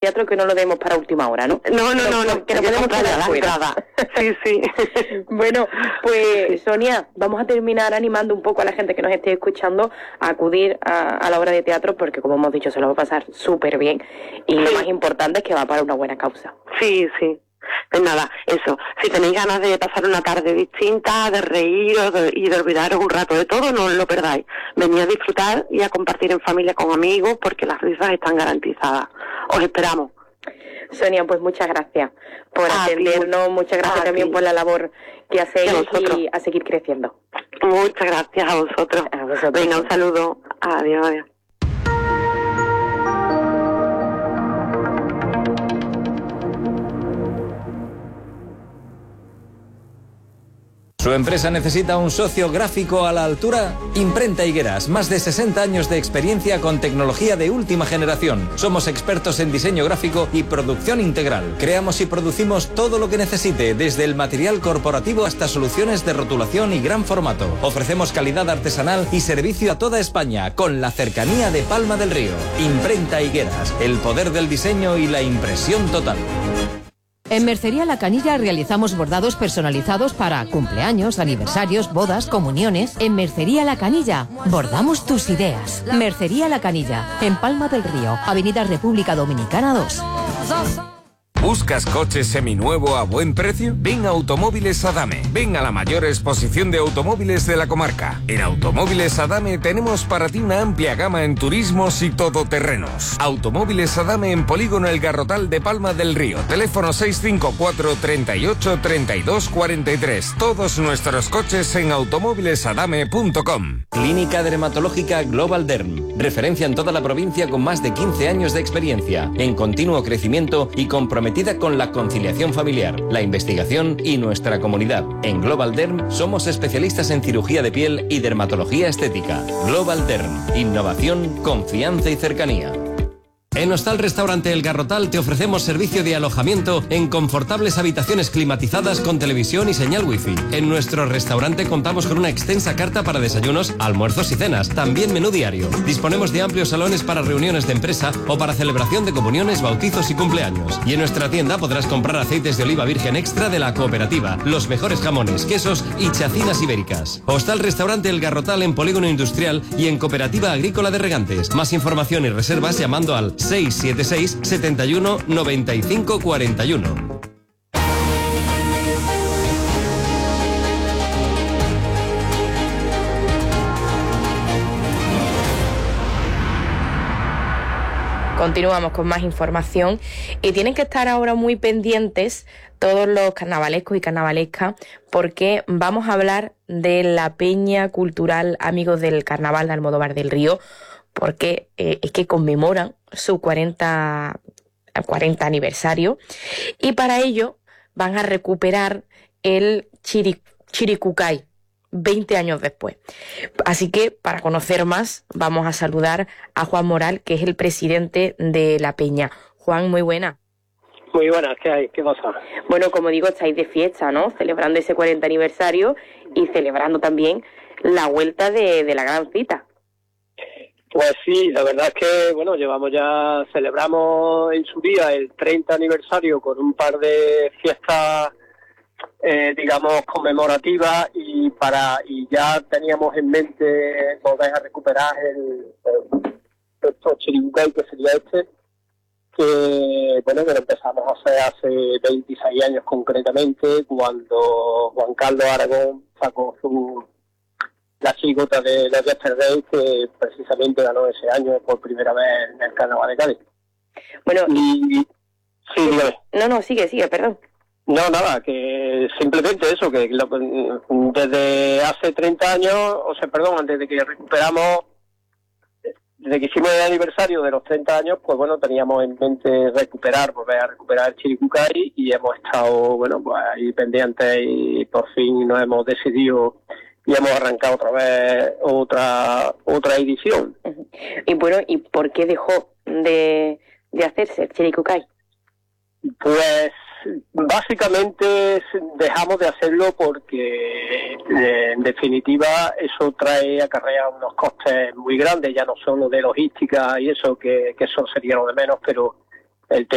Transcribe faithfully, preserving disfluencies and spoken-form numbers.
teatro que no lo demos para última hora, ¿no? No, no, no, no, que no podemos quedar fuera. Sí, sí. Bueno, pues Sonia, vamos a terminar animando un poco a la gente que nos esté escuchando a acudir a, a la obra de teatro, porque como hemos dicho, se lo va a pasar súper bien y sí. Lo más importante es que va para una buena causa. Sí, sí. Pues nada, eso, si tenéis ganas de pasar una tarde distinta, de reír de, y de olvidaros un rato de todo, no os lo perdáis. Venid a disfrutar y a compartir en familia con amigos, porque las risas están garantizadas. Os esperamos. Sonia, pues muchas gracias por a atendernos, ti, muchas gracias también ti. por la labor que hacéis y a seguir creciendo. Muchas gracias a vosotros. A vosotros. Venga, un saludo. Adiós, adiós. ¿Su empresa necesita un socio gráfico a la altura? Imprenta Higueras, más de sesenta años de experiencia con tecnología de última generación. Somos expertos en diseño gráfico y producción integral. Creamos y producimos todo lo que necesite, desde el material corporativo hasta soluciones de rotulación y gran formato. Ofrecemos calidad artesanal y servicio a toda España, con la cercanía de Palma del Río. Imprenta Higueras, el poder del diseño y la impresión total. En Mercería La Canilla realizamos bordados personalizados para cumpleaños, aniversarios, bodas, comuniones. En Mercería La Canilla bordamos tus ideas. Mercería La Canilla, en Palma del Río, Avenida República Dominicana dos. ¿Buscas coche seminuevo a buen precio? Ven a Automóviles Adame. Ven a la mayor exposición de automóviles de la comarca. En Automóviles Adame tenemos para ti una amplia gama en turismos y todoterrenos. Automóviles Adame en Polígono El Garrotal de Palma del Río. Teléfono seis cinco cuatro, treinta y ocho, treinta y dos, cuarenta y tres. Todos nuestros coches en automóviles adame punto com. Clínica Dermatológica Global Derm. Referencia en toda la provincia con más de quince años de experiencia. En continuo crecimiento y comprometida con la conciliación familiar, la investigación y nuestra comunidad. En Global Derm somos especialistas en cirugía de piel y dermatología estética. Global Derm. Innovación, confianza y cercanía. En Hostal Restaurante El Garrotal te ofrecemos servicio de alojamiento en confortables habitaciones climatizadas con televisión y señal wifi. En nuestro restaurante contamos con una extensa carta para desayunos, almuerzos y cenas, también menú diario. Disponemos de amplios salones para reuniones de empresa o para celebración de comuniones, bautizos y cumpleaños. Y en nuestra tienda podrás comprar aceites de oliva virgen extra de la cooperativa, los mejores jamones, quesos y chacinas ibéricas. Hostal Restaurante El Garrotal en Polígono Industrial y en Cooperativa Agrícola de Regantes. Más información y reservas llamando al seis siete seis, setenta y uno, noventa y cinco, cuarenta y uno. Continuamos con más información y tienen que estar ahora muy pendientes todos los carnavalescos y carnavalescas, porque vamos a hablar de la Peña Cultural Amigos del Carnaval de Almodóvar del Río, porque eh, es que conmemoran su cuarenta, cuarenta aniversario y para ello van a recuperar el chiri, Chiricucay veinte años después. Así que para conocer más vamos a saludar a Juan Moral, que es el presidente de la Peña. Juan, muy buena. Muy buenas, ¿qué hay? ¿Qué pasa? Bueno, como digo, estáis de fiesta, ¿no? Celebrando ese cuarenta aniversario y celebrando también la vuelta de, de la gran cita. Pues sí, la verdad es que, bueno, llevamos ya, celebramos en su día el treinta aniversario con un par de fiestas, eh, digamos, conmemorativas y para y ya teníamos en mente volver a recuperar el, el, el Chiricucay, que sería este, que, bueno, que lo empezamos a hacer hace veintiséis años concretamente, cuando Juan Carlos Aragón sacó su... la chirigota de la Yesterday, que precisamente ganó ese año por primera vez en el Carnaval de Cádiz. Bueno, y... Sí, dígame. No, no, sigue, sigue, perdón. No, nada, que simplemente eso, que lo, desde hace treinta años, o sea, perdón, desde que recuperamos, desde que hicimos el aniversario de los treinta años, pues bueno, teníamos en mente recuperar, volver a recuperar el Chiricucay y hemos estado, bueno, pues ahí pendientes y por fin nos hemos decidido y hemos arrancado otra vez otra otra edición. Y bueno, ¿y por qué dejó de, de hacerse el Chiricucay? Pues básicamente dejamos de hacerlo porque eh, en definitiva eso trae acarrea unos costes muy grandes, ya no solo de logística y eso, que, que eso sería lo de menos, pero el tema